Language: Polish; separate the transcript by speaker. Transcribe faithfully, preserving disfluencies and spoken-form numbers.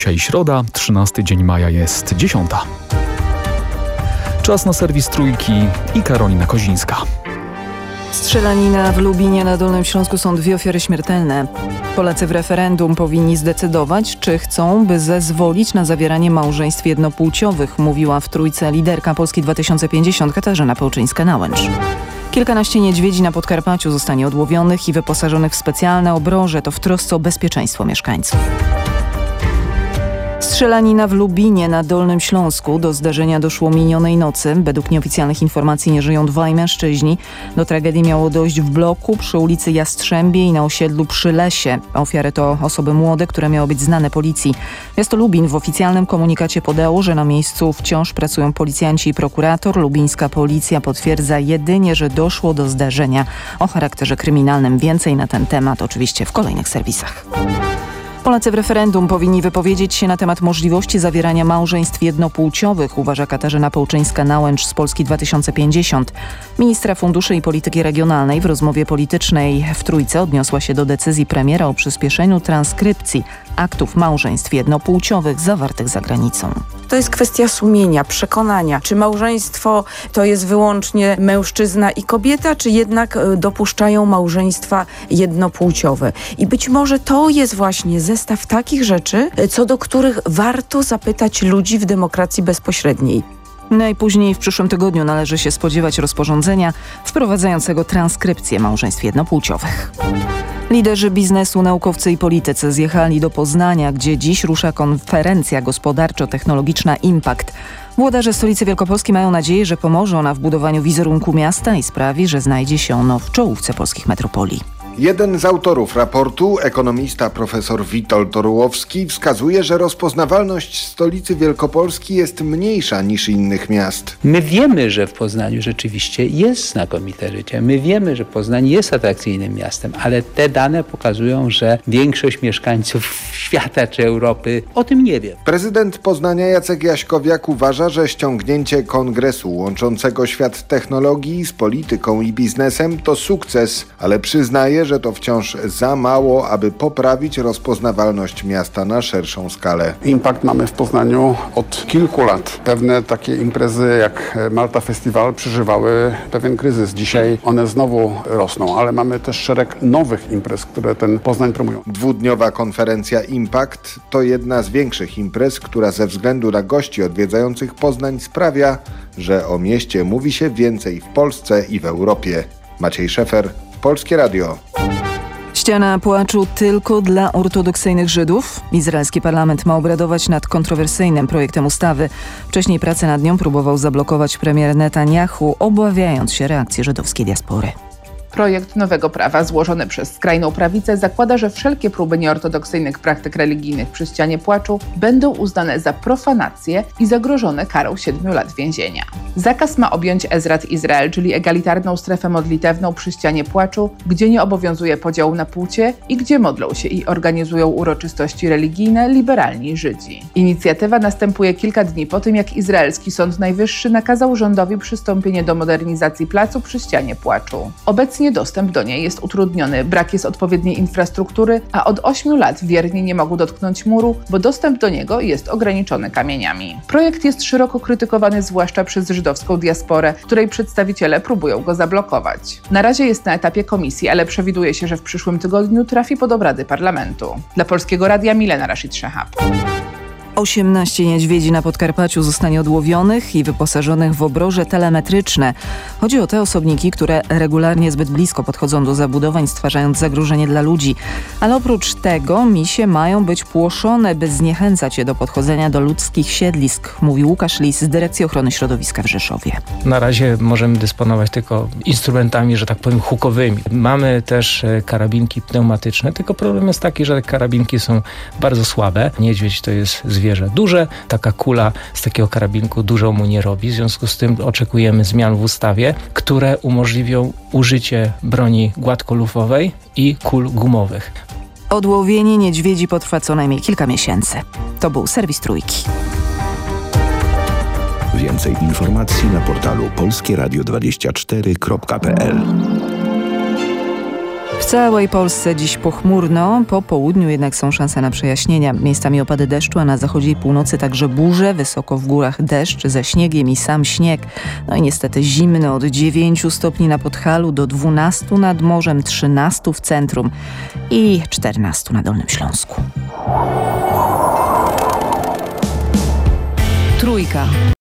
Speaker 1: Dzisiaj środa, trzynasty dzień maja, jest dziesiąta. Czas na serwis Trójki i Karolina Kozińska.
Speaker 2: Strzelanina w Lubinie na Dolnym Śląsku, są dwie ofiary śmiertelne. Polacy w referendum powinni zdecydować, czy chcą, by zezwolić na zawieranie małżeństw jednopłciowych, mówiła w Trójce liderka Polski dwa tysiące pięćdziesiąt Katarzyna Pełczyńska-Nałęcz. Kilkanaście niedźwiedzi na Podkarpaciu zostanie odłowionych i wyposażonych w specjalne obroże. To w trosce o bezpieczeństwo mieszkańców. Strzelanina w Lubinie na Dolnym Śląsku. Do zdarzenia doszło minionej nocy. Według nieoficjalnych informacji nie żyją dwaj mężczyźni. Do tragedii miało dojść w bloku przy ulicy Jastrzębiej i na osiedlu przy Lesie. Ofiary to osoby młode, które miały być znane policji. Miasto Lubin w oficjalnym komunikacie podało, że na miejscu wciąż pracują policjanci i prokurator. Lubińska policja potwierdza jedynie, że doszło do zdarzenia o charakterze kryminalnym. Więcej na ten temat oczywiście w kolejnych serwisach. Polacy w referendum powinni wypowiedzieć się na temat możliwości zawierania małżeństw jednopłciowych, uważa Katarzyna Pełczyńska-Nałęcz z Polski dwa tysiące pięćdziesiąt. Ministra Funduszy i Polityki Regionalnej w rozmowie politycznej w Trójce odniosła się do decyzji premiera o przyspieszeniu transkrypcji aktów małżeństw jednopłciowych zawartych za granicą.
Speaker 3: To jest kwestia sumienia, przekonania, czy małżeństwo to jest wyłącznie mężczyzna i kobieta, czy jednak dopuszczają małżeństwa jednopłciowe. I być może to jest właśnie zestaw takich rzeczy, co do których warto zapytać ludzi w demokracji bezpośredniej.
Speaker 2: Najpóźniej w przyszłym tygodniu należy się spodziewać rozporządzenia wprowadzającego transkrypcję małżeństw jednopłciowych. Liderzy biznesu, naukowcy i politycy zjechali do Poznania, gdzie dziś rusza konferencja gospodarczo-technologiczna Impact. Włodarze stolicy Wielkopolski mają nadzieję, że pomoże ona w budowaniu wizerunku miasta i sprawi, że znajdzie się ono w czołówce polskich metropolii.
Speaker 4: Jeden z autorów raportu, ekonomista profesor Witold Orłowski, wskazuje, że rozpoznawalność stolicy Wielkopolski jest mniejsza niż innych miast.
Speaker 5: My wiemy, że w Poznaniu rzeczywiście jest znakomite życie. My wiemy, że Poznań jest atrakcyjnym miastem, ale te dane pokazują, że większość mieszkańców świata czy Europy o tym nie wie.
Speaker 4: Prezydent Poznania Jacek Jaśkowiak uważa, że ściągnięcie kongresu łączącego świat technologii z polityką i biznesem to sukces, ale przyznaje, że to wciąż za mało, aby poprawić rozpoznawalność miasta na szerszą skalę.
Speaker 6: Impact mamy w Poznaniu od kilku lat. Pewne takie imprezy jak Malta Festival przeżywały pewien kryzys. Dzisiaj one znowu rosną, ale mamy też szereg nowych imprez, które ten Poznań promują.
Speaker 4: Dwudniowa konferencja Impact to jedna z większych imprez, która ze względu na gości odwiedzających Poznań sprawia, że o mieście mówi się więcej w Polsce i w Europie. Maciej Szefer, Polskie Radio.
Speaker 2: Ściana płaczu tylko dla ortodoksyjnych Żydów? Izraelski parlament ma obradować nad kontrowersyjnym projektem ustawy. Wcześniej pracę nad nią próbował zablokować premier Netanyahu, obawiając się reakcji żydowskiej diaspory.
Speaker 7: Projekt nowego prawa złożony przez skrajną prawicę zakłada, że wszelkie próby nieortodoksyjnych praktyk religijnych przy ścianie płaczu będą uznane za profanację i zagrożone karą siedmiu lat więzienia. Zakaz ma objąć Ezrat Izrael, czyli egalitarną strefę modlitewną przy ścianie płaczu, gdzie nie obowiązuje podziału na płcie i gdzie modlą się i organizują uroczystości religijne liberalni Żydzi. Inicjatywa następuje kilka dni po tym, jak izraelski Sąd Najwyższy nakazał rządowi przystąpienie do modernizacji placu przy ścianie płaczu. Obecnie dostęp do niej jest utrudniony, brak jest odpowiedniej infrastruktury, a od ośmiu lat wierni nie mogą dotknąć muru, bo dostęp do niego jest ograniczony kamieniami. Projekt jest szeroko krytykowany zwłaszcza przez żydowską diasporę, której przedstawiciele próbują go zablokować. Na razie jest na etapie komisji, ale przewiduje się, że w przyszłym tygodniu trafi pod obrady parlamentu. Dla Polskiego Radia Milena Rashid Szehab.
Speaker 2: osiemnaście niedźwiedzi na Podkarpaciu zostanie odłowionych i wyposażonych w obroże telemetryczne. Chodzi o te osobniki, które regularnie zbyt blisko podchodzą do zabudowań, stwarzając zagrożenie dla ludzi. Ale oprócz tego misie mają być płoszone, by zniechęcać je do podchodzenia do ludzkich siedlisk, mówi Łukasz Lis z Dyrekcji Ochrony Środowiska w Rzeszowie.
Speaker 8: Na razie możemy dysponować tylko instrumentami, że tak powiem, hukowymi. Mamy też karabinki pneumatyczne, tylko problem jest taki, że te karabinki są bardzo słabe. Niedźwiedź to jest zwierzę duże, taka kula z takiego karabinku dużo mu nie robi, w związku z tym oczekujemy zmian w ustawie, które umożliwią użycie broni gładkolufowej i kul gumowych.
Speaker 2: Odłowienie niedźwiedzi potrwa co najmniej kilka miesięcy. To był serwis Trójki.
Speaker 9: Więcej informacji na portalu polskieradio dwadzieścia cztery kropka p l.
Speaker 2: W całej Polsce dziś pochmurno, po południu jednak są szanse na przejaśnienia. Miejscami opady deszczu, a na zachodzie i północy także burze, wysoko w górach deszcz ze śniegiem i sam śnieg. No i niestety zimno od dziewięciu stopni na Podhalu do dwunastu nad morzem, trzynastu w centrum i czternastu na Dolnym Śląsku. Trójka.